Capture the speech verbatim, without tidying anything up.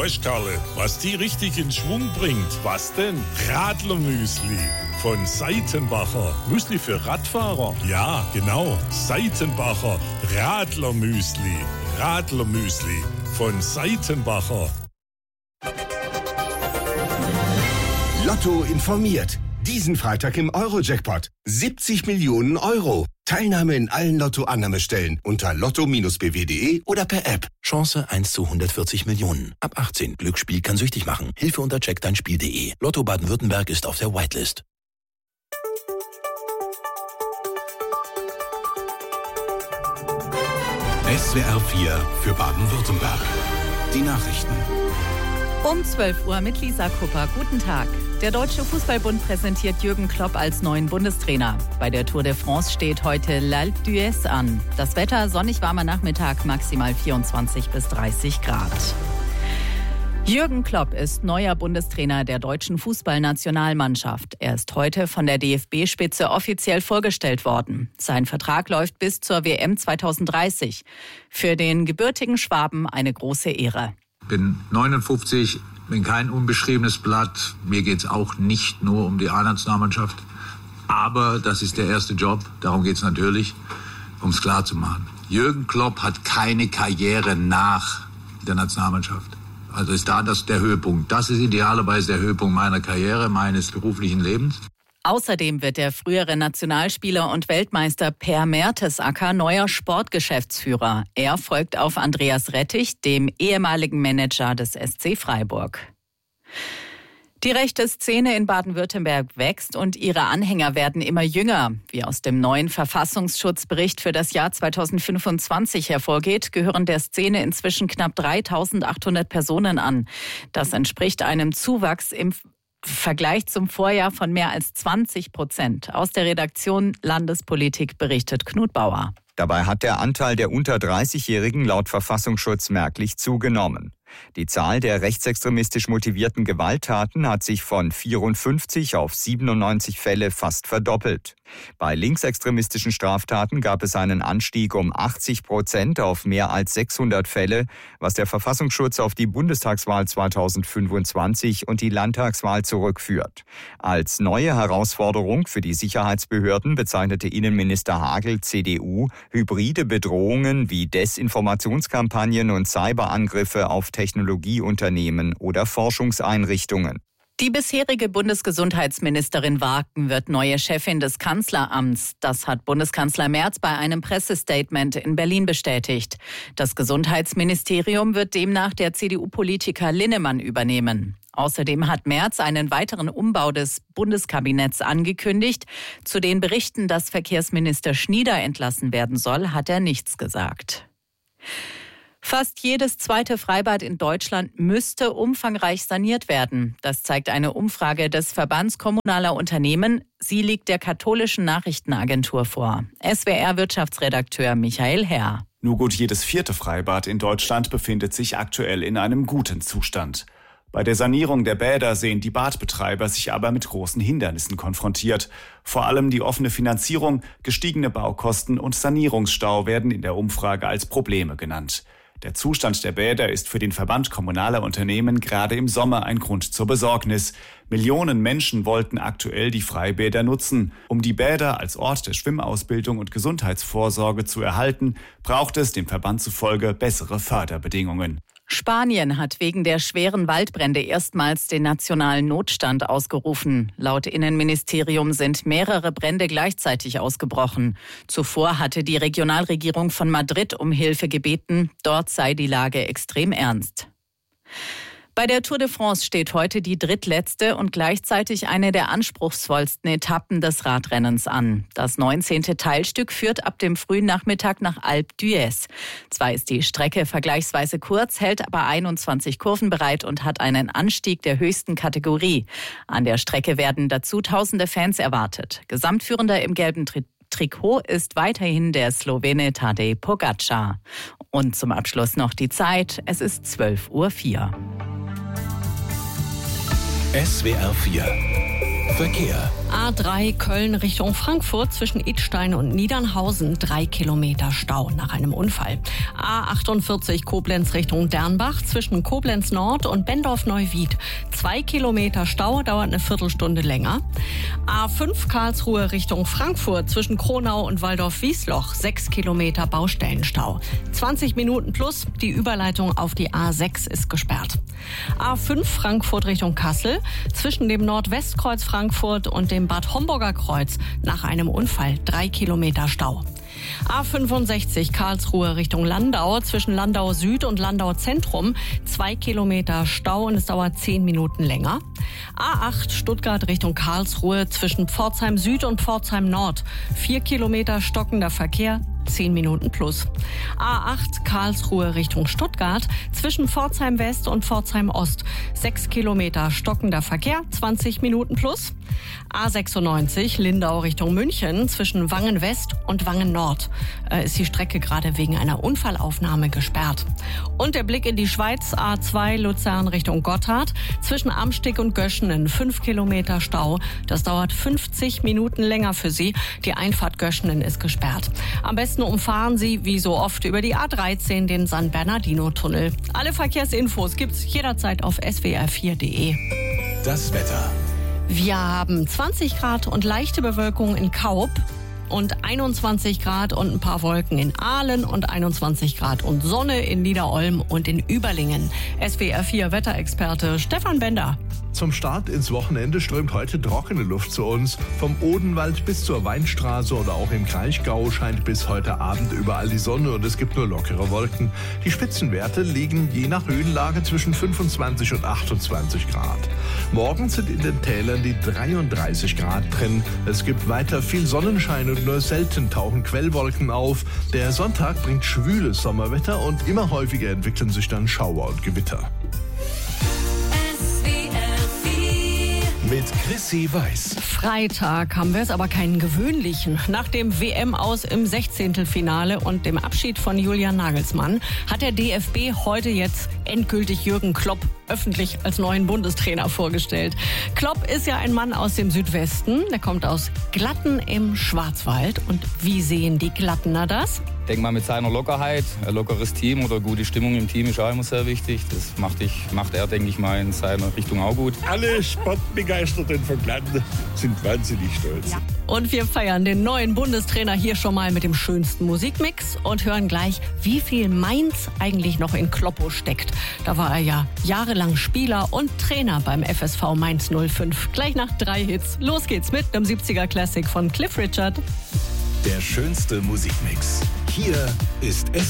Weißt Karle, was die richtig in Schwung bringt? Was denn? Radlermüsli von Seitenbacher. Müsli für Radfahrer? Ja, genau. Seitenbacher Radlermüsli. Radlermüsli von Seitenbacher. Lotto informiert. Diesen Freitag im Euro-Jackpot. siebzig Millionen Euro. Teilnahme in allen Lotto-Annahmestellen unter lotto Bindestrich b w punkt de oder per App. Chance eins zu hundertvierzig Millionen. Ab achtzehn. Glücksspiel kann süchtig machen. Hilfe unter check dein Spiel punkt de. Lotto Baden-Württemberg ist auf der Whitelist. S W R vier für Baden-Württemberg. Die Nachrichten. Um zwölf Uhr mit Lisa Kupper. Guten Tag. Der Deutsche Fußballbund präsentiert Jürgen Klopp als neuen Bundestrainer. Bei der Tour de France steht heute L'Alpe d'Huez an. Das Wetter sonnig warmer Nachmittag, maximal vierundzwanzig bis dreißig Grad. Jürgen Klopp ist neuer Bundestrainer der deutschen Fußballnationalmannschaft. Er ist heute von der D F B-Spitze offiziell vorgestellt worden. Sein Vertrag läuft bis zur W M zweitausenddreißig. Für den gebürtigen Schwaben eine große Ehre. Ich bin neunundfünfzig, bin kein unbeschriebenes Blatt. Mir geht es auch nicht nur um die A-Nationalmannschaft. Aber das ist der erste Job. Darum geht es natürlich, um es klar zu machen. Jürgen Klopp hat keine Karriere nach der Nationalmannschaft. Also ist da das der Höhepunkt. Das ist idealerweise der Höhepunkt meiner Karriere, meines beruflichen Lebens. Außerdem wird der frühere Nationalspieler und Weltmeister Per Mertesacker neuer Sportgeschäftsführer. Er folgt auf Andreas Rettich, dem ehemaligen Manager des S C Freiburg. Die rechte Szene in Baden-Württemberg wächst und ihre Anhänger werden immer jünger. Wie aus dem neuen Verfassungsschutzbericht für das Jahr zweitausendfünfundzwanzig hervorgeht, gehören der Szene inzwischen knapp dreitausendachthundert Personen an. Das entspricht einem Zuwachs im Vergleich zum Vorjahr von mehr als zwanzig Prozent. Aus der Redaktion Landespolitik berichtet Knut Bauer. Dabei hat der Anteil der unter dreißigjährigen laut Verfassungsschutz merklich zugenommen. Die Zahl der rechtsextremistisch motivierten Gewalttaten hat sich von vierundfünfzig auf siebenundneunzig Fälle fast verdoppelt. Bei linksextremistischen Straftaten gab es einen Anstieg um achtzig Prozent auf mehr als sechshundert Fälle, was der Verfassungsschutz auf die Bundestagswahl zweitausendfünfundzwanzig und die Landtagswahl zurückführt. Als neue Herausforderung für die Sicherheitsbehörden bezeichnete Innenminister Hagel, C D U, hybride Bedrohungen wie Desinformationskampagnen und Cyberangriffe auf Technologieunternehmen oder Forschungseinrichtungen. Die bisherige Bundesgesundheitsministerin Warken wird neue Chefin des Kanzleramts. Das hat Bundeskanzler Merz bei einem Pressestatement in Berlin bestätigt. Das Gesundheitsministerium wird demnach der C D U-Politiker Linnemann übernehmen. Außerdem hat Merz einen weiteren Umbau des Bundeskabinetts angekündigt. Zu den Berichten, dass Verkehrsminister Schnieder entlassen werden soll, hat er nichts gesagt. Fast jedes zweite Freibad in Deutschland müsste umfangreich saniert werden. Das zeigt eine Umfrage des Verbands kommunaler Unternehmen. Sie liegt der katholischen Nachrichtenagentur vor. S W R-Wirtschaftsredakteur Michael Herr. Nur gut jedes vierte Freibad in Deutschland befindet sich aktuell in einem guten Zustand. Bei der Sanierung der Bäder sehen die Badbetreiber sich aber mit großen Hindernissen konfrontiert. Vor allem die offene Finanzierung, gestiegene Baukosten und Sanierungsstau werden in der Umfrage als Probleme genannt. Der Zustand der Bäder ist für den Verband kommunaler Unternehmen gerade im Sommer ein Grund zur Besorgnis. Millionen Menschen wollten aktuell die Freibäder nutzen. Um die Bäder als Ort der Schwimmausbildung und Gesundheitsvorsorge zu erhalten, braucht es dem Verband zufolge bessere Förderbedingungen. Spanien hat wegen der schweren Waldbrände erstmals den nationalen Notstand ausgerufen. Laut Innenministerium sind mehrere Brände gleichzeitig ausgebrochen. Zuvor hatte die Regionalregierung von Madrid um Hilfe gebeten. Dort sei die Lage extrem ernst. Bei der Tour de France steht heute die drittletzte und gleichzeitig eine der anspruchsvollsten Etappen des Radrennens an. Das neunzehnte Teilstück führt ab dem frühen Nachmittag nach Alpe d'Huez. Zwar ist die Strecke vergleichsweise kurz, hält aber einundzwanzig Kurven bereit und hat einen Anstieg der höchsten Kategorie. An der Strecke werden dazu tausende Fans erwartet. Gesamtführender im gelben Tri- Trikot ist weiterhin der Slowene Tadej Pogačar. Und zum Abschluss noch die Zeit. Es ist zwölf Uhr vier. S W R vier Verkehr. A drei Köln Richtung Frankfurt zwischen Idstein und Niedernhausen, drei Kilometer Stau nach einem Unfall. A achtundvierzig Koblenz Richtung Dernbach zwischen Koblenz Nord und Bendorf-Neuwied, zwei Kilometer Stau, dauert eine Viertelstunde länger. A fünf Karlsruhe Richtung Frankfurt zwischen Kronau und Waldorf-Wiesloch, sechs Kilometer Baustellenstau. zwanzig Minuten plus, die Überleitung auf die A sechs ist gesperrt. A fünf Frankfurt Richtung Kassel zwischen dem Nordwestkreuz Frankfurt und dem Bad Homburger Kreuz nach einem Unfall, drei Kilometer Stau. A fünfundsechzig Karlsruhe Richtung Landau zwischen Landau Süd und Landau Zentrum, zwei Kilometer Stau und es dauert zehn Minuten länger. A acht Stuttgart Richtung Karlsruhe zwischen Pforzheim Süd und Pforzheim Nord, vier Kilometer stockender Verkehr, zehn Minuten plus. A acht Karlsruhe Richtung Stuttgart zwischen Pforzheim West und Pforzheim Ost, sechs Kilometer stockender Verkehr, zwanzig Minuten plus. A sechsundneunzig Lindau Richtung München zwischen Wangen West und Wangen Nord äh, ist die Strecke gerade wegen einer Unfallaufnahme gesperrt. Und der Blick in die Schweiz, A zwei Luzern Richtung Gotthard zwischen Amstig und Göschenen, fünf Kilometer Stau. Das dauert fünfzig Minuten länger für Sie. Die Einfahrt Göschenen ist gesperrt. Am besten umfahren Sie, wie so oft, über die A dreizehn den San Bernardino-Tunnel. Alle Verkehrsinfos gibt's jederzeit auf s w r vier punkt d e. Das Wetter. Wir haben zwanzig Grad und leichte Bewölkung in Kaup und einundzwanzig Grad und ein paar Wolken in Aalen und einundzwanzig Grad und Sonne in Niederolm und in Überlingen. S W R vier Wetterexperte Stefan Bender. Zum Start ins Wochenende strömt heute trockene Luft zu uns. Vom Odenwald bis zur Weinstraße oder auch im Kraichgau scheint bis heute Abend überall die Sonne und es gibt nur lockere Wolken. Die Spitzenwerte liegen je nach Höhenlage zwischen fünfundzwanzig und achtundzwanzig Grad. Morgen sind in den Tälern die dreiunddreißig Grad drin. Es gibt weiter viel Sonnenschein und nur selten tauchen Quellwolken auf. Der Sonntag bringt schwüles Sommerwetter und immer häufiger entwickeln sich dann Schauer und Gewitter. Mit Chrissy Weiß. Freitag haben wir es, aber keinen gewöhnlichen. Nach dem W M-Aus im Sechzehntelfinale und dem Abschied von Julian Nagelsmann hat der D F B heute jetzt endgültig Jürgen Klopp öffentlich als neuen Bundestrainer vorgestellt. Klopp ist ja ein Mann aus dem Südwesten. Der kommt aus Glatten im Schwarzwald. Und wie sehen die Glattener das? Ich denke mal, mit seiner Lockerheit, ein lockeres Team oder gute Stimmung im Team ist auch immer sehr wichtig. Das macht, ich, macht er, denke ich mal, in seiner Richtung auch gut. Alle Sportbegeisterten von Glatten sind wahnsinnig stolz. Ja. Und wir feiern den neuen Bundestrainer hier schon mal mit dem schönsten Musikmix und hören gleich, wie viel Mainz eigentlich noch in Kloppo steckt. Da war er ja jahrelang Spieler und Trainer beim F S V Mainz null fünf. Gleich nach drei Hits. Los geht's mit einem siebziger Classic von Cliff Richard. Der schönste Musikmix. Hier ist S